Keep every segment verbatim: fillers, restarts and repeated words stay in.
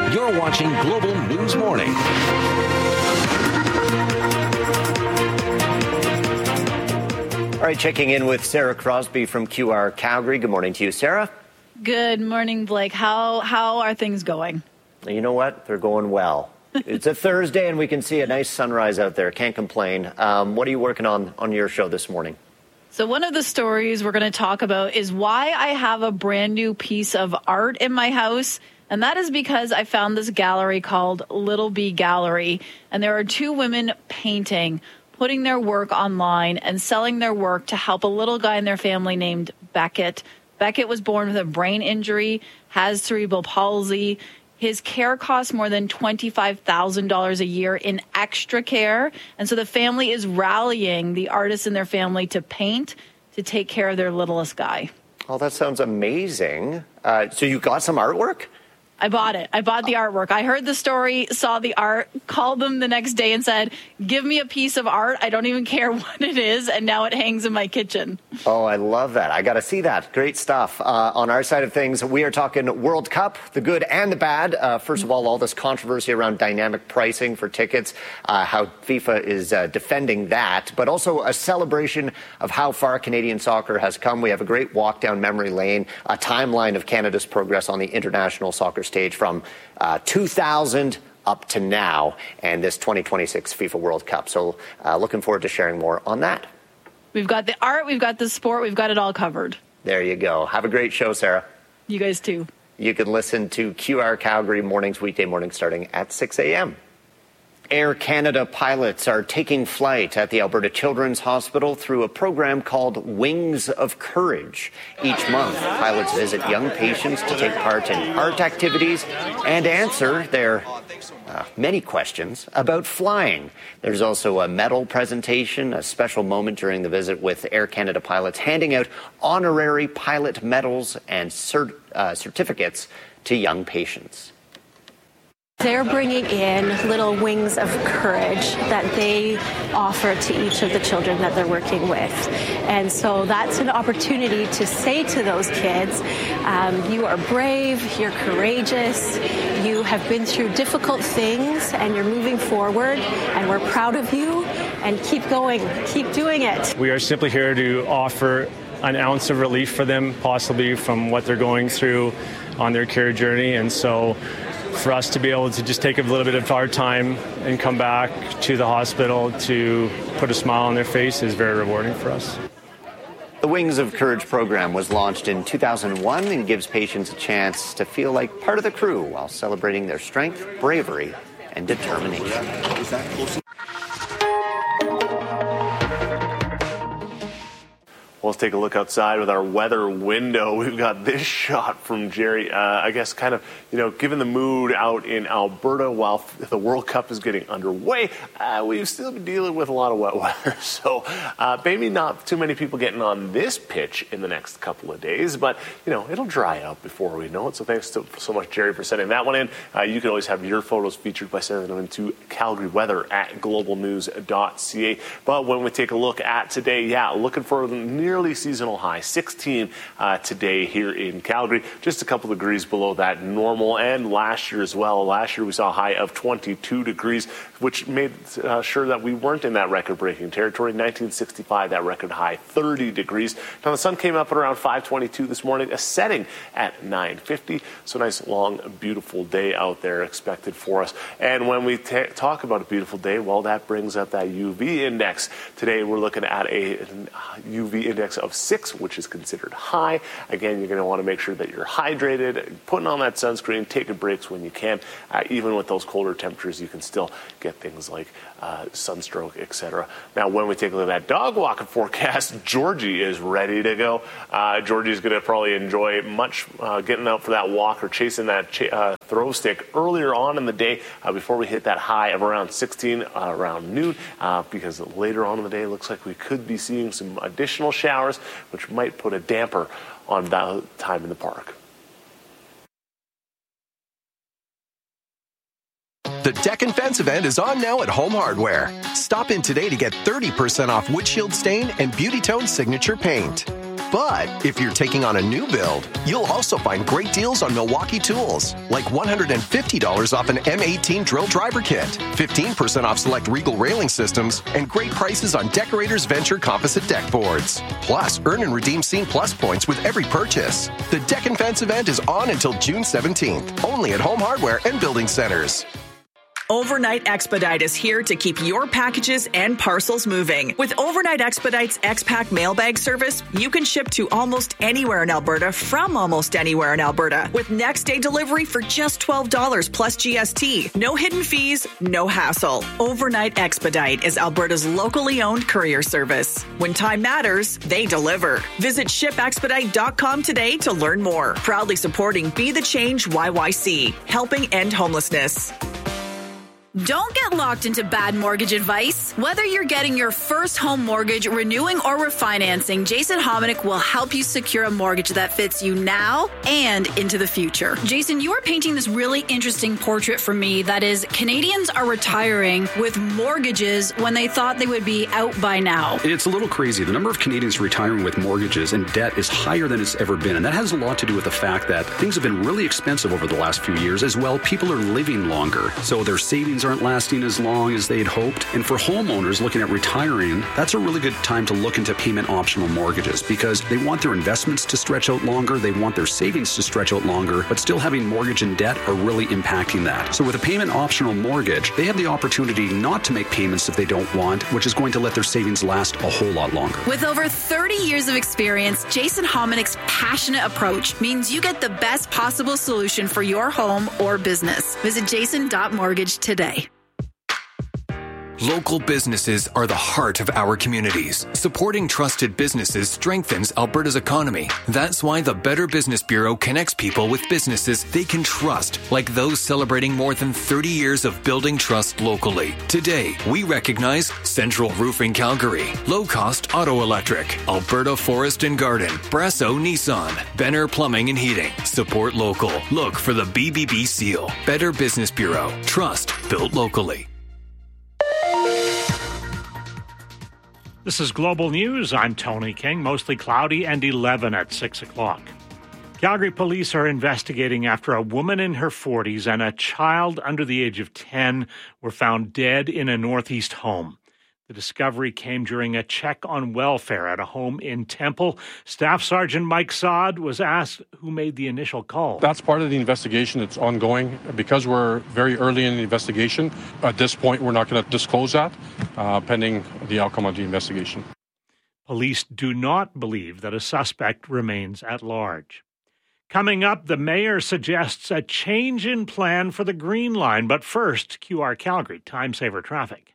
You're watching Global News Morning. All right, checking in with Sarah Crosby from Q R Calgary. Good morning to you, Sarah. Good morning, Blake. How how are things going? You know what? They're going well. It's a Thursday, and we can see a nice sunrise out there. Can't complain. Um, what are you working on on your show this morning? So one of the stories we're going to talk about is why I have a brand new piece of art in my house. And that is because I found this gallery called Little Bee Gallery. And there are two women painting, putting their work online and selling their work to help a little guy in their family named Beckett. Beckett was born with a brain injury, has cerebral palsy. His care costs more than twenty-five thousand dollars a year in extra care. And so the family is rallying the artists in their family to paint to take care of their littlest guy. Oh, that sounds amazing. Uh, so you got some artwork? I bought it. I bought the artwork. I heard the story, saw the art, called them the next day and said, give me a piece of art. I don't even care what it is. And now it hangs in my kitchen. Oh, I love that. I got to see that. Great stuff. Uh, on our side of things, we are talking World Cup, the good and the bad. Uh, first of all, all this controversy around dynamic pricing for tickets, uh, how FIFA is uh, defending that, but also a celebration of how far Canadian soccer has come. We have a great walk down memory lane, a timeline of Canada's progress on the international soccer stage from uh, two thousand up to now and this twenty twenty-six FIFA World Cup. So uh, looking forward to sharing more on that. We've got the art, we've got the sport, we've got it all covered. There you go. Have a great show, Sarah. You guys too. You can listen to Q R Calgary mornings, weekday mornings starting at six a.m. Air Canada pilots are taking flight at the Alberta Children's Hospital through a program called Wings of Courage. Each month, pilots visit young patients to take part in art activities and answer their uh, many questions about flying. There's also a medal presentation, a special moment during the visit with Air Canada pilots handing out honorary pilot medals and cert- uh, certificates to young patients. They're bringing in little wings of courage that they offer to each of the children that they're working with. And so that's an opportunity to say to those kids, um, you are brave, you're courageous, you have been through difficult things, and you're moving forward, and we're proud of you, and keep going, keep doing it. We are simply here to offer an ounce of relief for them, possibly from what they're going through on their care journey. And so for us to be able to just take a little bit of our time and come back to the hospital to put a smile on their face is very rewarding for us. The Wings of Courage program was launched in two thousand one and gives patients a chance to feel like part of the crew while celebrating their strength, bravery, and determination. Well, let's take a look outside with our weather window. We've got this shot from Jerry. Uh, I guess kind of, you know, given the mood out in Alberta while the World Cup is getting underway, uh, we've still been dealing with a lot of wet weather. So uh, maybe not too many people getting on this pitch in the next couple of days, but, you know, it'll dry out before we know it. So thanks to, so much, Jerry, for sending that one in. Uh, you can always have your photos featured by sending them into Calgary Weather at global news dot c a. But when we take a look at today, yeah, looking for the near Nearly seasonal high, sixteen uh, today here in Calgary, just a couple degrees below that normal, and last year as well. Last year we saw a high of twenty-two degrees, which made uh, sure that we weren't in that record-breaking territory. nineteen sixty-five, that record high, thirty degrees. Now the sun came up at around five twenty-two this morning, a setting at nine fifty. So nice, long, beautiful day out there expected for us. And when we t- talk about a beautiful day, well, that brings up that U V index. Today we're looking at a U V index of six, which is considered high. Again, you're going to want to make sure that you're hydrated, putting on that sunscreen, taking breaks when you can. Uh, even with those colder temperatures, you can still get things like uh, sunstroke, et cetera. Now, when we take a look at that dog walking forecast, Georgie is ready to go. Uh, Georgie's going to probably enjoy much uh, getting out for that walk or chasing that ch- uh, throw stick earlier on in the day uh, before we hit that high of around sixteen uh, around noon, uh, because later on in the day it looks like we could be seeing some additional showers, which might put a damper on that time in the park. The Deck and Fence event is on now at Home Hardware. Stop in today to get thirty percent off Wood Shield Stain and Beauty Tone Signature Paint. But if you're taking on a new build, you'll also find great deals on Milwaukee tools, like one hundred fifty dollars off an M eighteen drill driver kit, fifteen percent off select Regal railing systems, and great prices on Decorators Venture composite deck boards. Plus, earn and redeem Scene Plus points with every purchase. The Deck and Fence event is on until June seventeenth, only at Home Hardware and Building Centers. Overnight Expedite is here to keep your packages and parcels moving. With Overnight Expedite's X-Pack mailbag service, you can ship to almost anywhere in Alberta from almost anywhere in Alberta with next day delivery for just twelve dollars plus G S T. No hidden fees, no hassle. Overnight Expedite is Alberta's locally owned courier service. When time matters, they deliver. Visit ship expedite dot com today to learn more. Proudly supporting Be the Change Y Y C, helping end homelessness. Don't get locked into bad mortgage advice. Whether you're getting your first home mortgage, renewing, or refinancing, Jason Hominick will help you secure a mortgage that fits you now and into the future. Jason, you are painting this really interesting portrait for me that is Canadians are retiring with mortgages when they thought they would be out by now. It's a little crazy. The number of Canadians retiring with mortgages and debt is higher than it's ever been. And that has a lot to do with the fact that things have been really expensive over the last few years as well. People are living longer, so their savings aren't lasting as long as they'd hoped. And for homeowners looking at retiring, that's a really good time to look into payment optional mortgages because they want their investments to stretch out longer, they want their savings to stretch out longer, but still having mortgage and debt are really impacting that. So with a payment optional mortgage, they have the opportunity not to make payments if they don't want, which is going to let their savings last a whole lot longer. With over thirty years of experience, Jason Hominick's passionate approach means you get the best possible solution for your home or business. Visit jason dot mortgage today. Local businesses are the heart of our communities. Supporting trusted businesses strengthens Alberta's economy. That's why the Better Business Bureau connects people with businesses they can trust, like those celebrating more than thirty years of building trust locally. Today, we recognize Central Roofing Calgary, Low Cost Auto Electric, Alberta Forest and Garden, Brasso Nissan, Benner Plumbing and Heating. Support local. Look for the B B B seal. Better Business Bureau. Trust built locally. This is Global News. I'm Tony King. Mostly cloudy and eleven at six o'clock. Calgary police are investigating after a woman in her forties and a child under the age of ten were found dead in a northeast home. The discovery came during a check on welfare at a home in Temple. Staff Sergeant Mike Sod was asked who made the initial call. That's part of the investigation. It's ongoing. Because we're very early in the investigation, at this point, we're not going to disclose that, uh, pending the outcome of the investigation. Police do not believe that a suspect remains at large. Coming up, the mayor suggests a change in plan for the Green Line. But first, Q R Calgary, time saver traffic.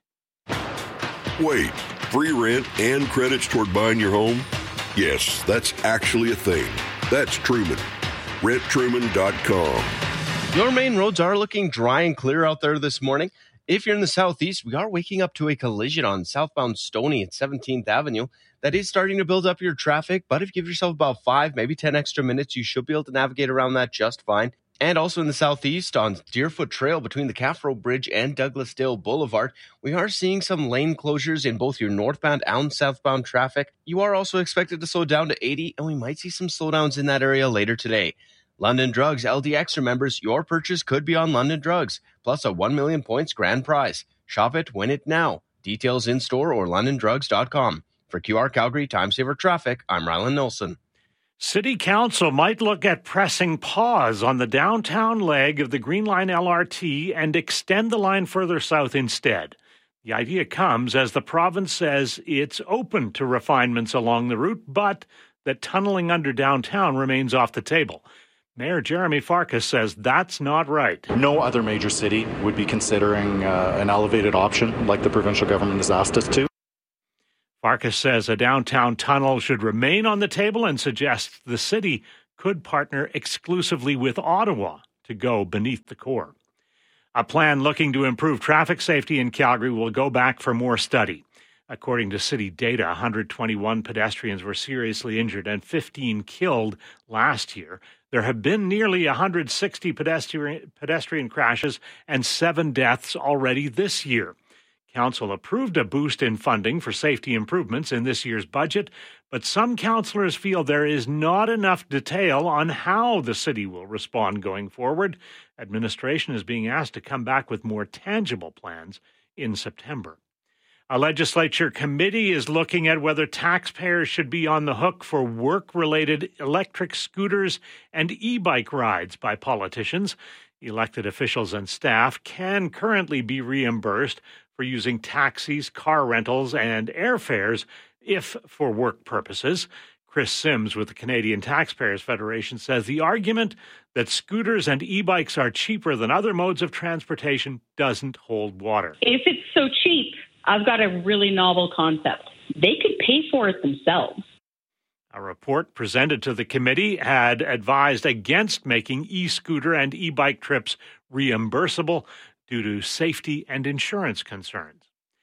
Wait, free rent and credits toward buying your home? Yes, that's actually a thing. That's Truman. rent truman dot com. Your main roads are looking dry and clear out there this morning. If you're in the southeast, we are waking up to a collision on southbound Stoney at seventeenth Avenue. That is starting to build up your traffic, but if you give yourself about five, maybe ten extra minutes, you should be able to navigate around that just fine. And also in the southeast on Deerfoot Trail between the Caffro Bridge and Douglasdale Boulevard, we are seeing some lane closures in both your northbound and southbound traffic. You are also expected to slow down to eighty, and we might see some slowdowns in that area later today. London Drugs L D X members, your purchase could be on London Drugs, plus a one million points grand prize. Shop it, win it now. Details in store or london drugs dot com. For Q R Calgary Time Saver Traffic, I'm Rylan Nilsson. City Council might look at pressing pause on the downtown leg of the Green Line L R T and extend the line further south instead. The idea comes as the province says it's open to refinements along the route, but that tunneling under downtown remains off the table. Mayor Jeremy Farkas says that's not right. No other major city would be considering uh, an elevated option like the provincial government has asked us to. Farkas says a downtown tunnel should remain on the table and suggests the city could partner exclusively with Ottawa to go beneath the core. A plan looking to improve traffic safety in Calgary will go back for more study. According to city data, one hundred twenty-one pedestrians were seriously injured and fifteen killed last year. There have been nearly one hundred sixty pedestrian, pedestrian crashes and seven deaths already this year. Council approved a boost in funding for safety improvements in this year's budget, But some councillors feel there is not enough detail on how the city will respond going forward. Administration is being asked to come back with more tangible plans in September. A legislature committee is looking at whether taxpayers should be on the hook for work-related electric scooters and e-bike rides by politicians. Elected officials and staff can currently be reimbursed for using taxis, car rentals, and airfares if for work purposes. Chris Sims with the Canadian Taxpayers Federation says the argument that scooters and e-bikes are cheaper than other modes of transportation doesn't hold water. If it's so cheap, I've got a really novel concept. They could pay for it themselves. A report presented to the committee had advised against making e-scooter and e-bike trips reimbursable due to safety and insurance concerns.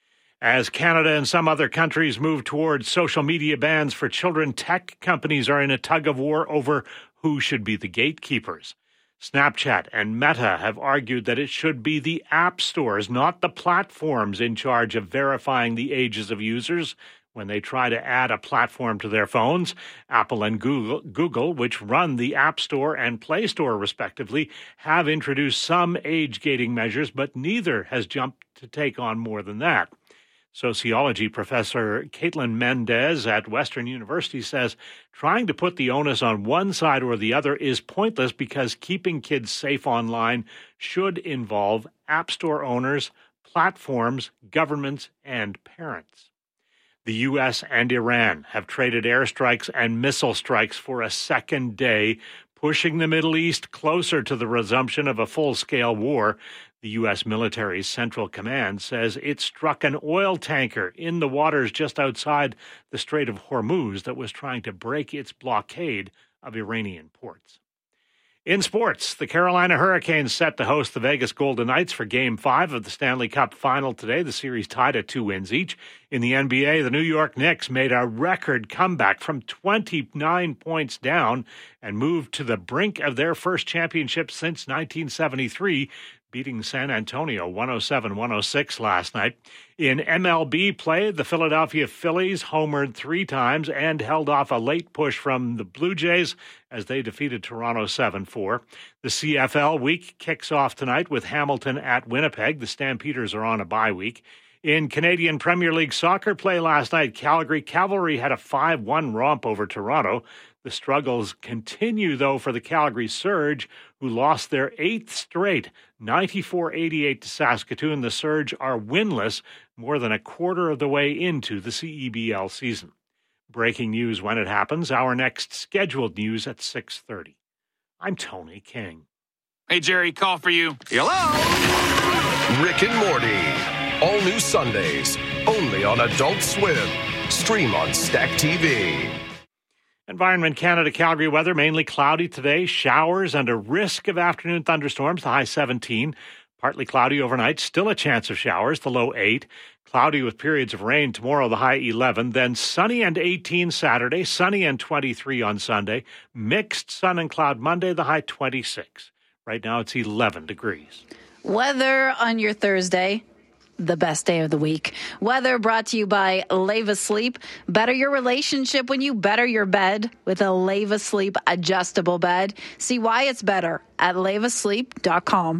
As Canada and some other countries move towards social media bans for children, tech companies are in a tug-of-war over who should be the gatekeepers. Snapchat and Meta have argued that it should be the app stores, not the platforms, in charge of verifying the ages of users when they try to add a platform to their phones. Apple and Google, Google, which run the App Store and Play Store respectively, have introduced some age-gating measures, but neither has jumped to take on more than that. Sociology professor Caitlin Mendez at Western University says trying to put the onus on one side or the other is pointless because keeping kids safe online should involve app store owners, platforms, governments, and parents. The U S and Iran have traded airstrikes and missile strikes for a second day, pushing the Middle East closer to the resumption of a full-scale war. The U S military's Central Command says it struck an oil tanker in the waters just outside the Strait of Hormuz that was trying to break its blockade of Iranian ports. In sports, the Carolina Hurricanes set to host the Vegas Golden Knights for Game five of the Stanley Cup Final today. The series tied at two wins each. In the N B A, the New York Knicks made a record comeback from twenty-nine points down and moved to the brink of their first championship since nineteen seventy-three, beating San Antonio one oh seven one oh six last night. In M L B play, the Philadelphia Phillies homered three times and held off a late push from the Blue Jays as they defeated Toronto seven four. The C F L week kicks off tonight with Hamilton at Winnipeg. The Stampeders are on a bye week. In Canadian Premier League soccer play last night, Calgary Cavalry had a five one romp over Toronto. The struggles continue, though, for the Calgary Surge, who lost their eighth straight, ninety-four eighty-eight to Saskatoon. The Surge are winless more than a quarter of the way into the C E B L season. Breaking news when it happens. Our next scheduled news at six thirty. I'm Tony King. Hey, Jerry, call for you. Hello? Rick and Morty. All new Sundays. Only on Adult Swim. Stream on Stack T V. Environment Canada Calgary weather, mainly cloudy today, showers and a risk of afternoon thunderstorms, the high seventeen. Partly cloudy overnight, still a chance of showers, the low eight. Cloudy with periods of rain tomorrow, the high eleven. Then sunny and eighteen Saturday, sunny and twenty-three on Sunday. Mixed sun and cloud Monday, the high twenty-six. Right now it's eleven degrees. Weather on your Thursday. The best day of the week. Weather brought to you by Leva Sleep. Better your relationship when you better your bed with a Leva Sleep adjustable bed. See why it's better at leva sleep dot com.